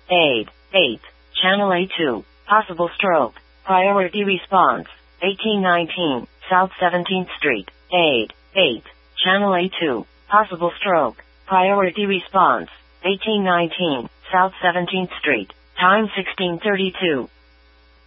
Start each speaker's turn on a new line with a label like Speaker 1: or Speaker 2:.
Speaker 1: Aid. 8. Channel A2. Possible stroke. Priority response. 1819, South 17th Street. Aid. 8. Channel A2. Possible stroke. Priority response. 1819, South 17th Street. Time 1632.